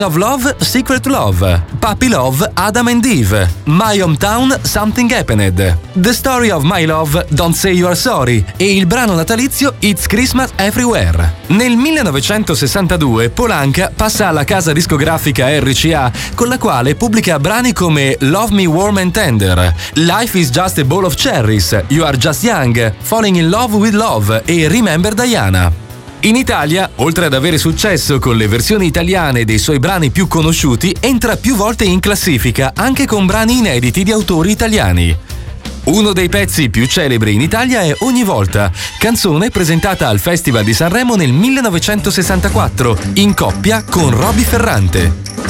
of Love, Secret Love, Puppy Love, Adam and Eve, My Hometown, Something Happened, The Story of My Love, Don't Say You're Sorry e il brano natalizio It's Christmas Everywhere. Nel 1962 Polanca passa alla casa discografica RCA, con la quale pubblica brani come Love Me Warm and Tender, Life is Just a Bowl of Cherries, You Are Just Young, Falling in Love with Love e Remember Diana. In Italia, oltre ad avere successo con le versioni italiane dei suoi brani più conosciuti, entra più volte in classifica anche con brani inediti di autori italiani. Uno dei pezzi più celebri in Italia è Ogni volta, canzone presentata al Festival di Sanremo nel 1964, in coppia con Roby Ferrante.